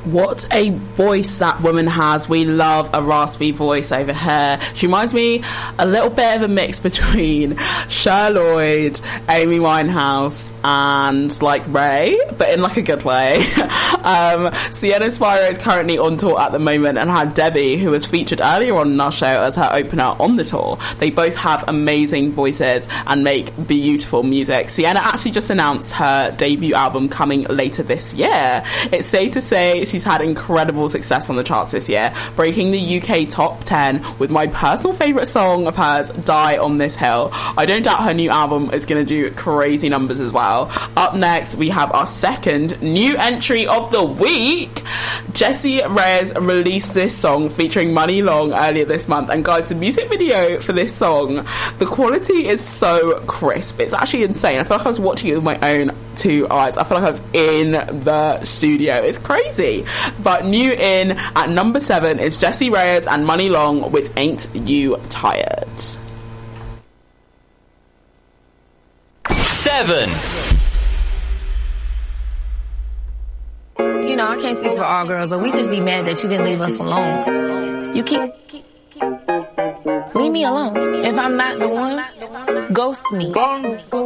What a voice that woman has. We love a raspy voice over her. She reminds me a little bit of a mix between Cher Lloyd, Amy Winehouse, and like Ray, but in like a good way. Sienna Spiro is currently on tour at the moment and had Debbie, who was featured earlier on our show, as her opener on the tour. They both have amazing voices and make beautiful music. Sienna actually just announced her debut album coming later this year. It's safe to say she's had incredible success on the charts this year, breaking the UK top 10 with my personal favourite song of hers, Die on This Hill. I don't doubt her new album is going to do crazy numbers as well. Up next, we have our second new entry of the week. Jessie Reyez released this song featuring Money Long earlier this month, and guys, the music video for this song, the quality is so crisp. It's actually insane. I feel like I was watching it with my own two eyes. I feel like I was in the studio. It's crazy. But new in at number 7 is Jessie Reyez and Money Long with Ain't You Tired. 7. You know, I can't speak for all girls, but we just be mad that you didn't leave us alone. You keep... Leave me alone. If I'm not the one, ghost me.